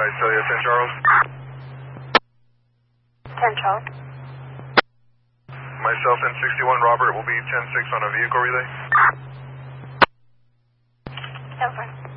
I tell you, 10 Charles? 10 Charles. Myself and 61 Robert will be 10-6 on a vehicle relay. Over.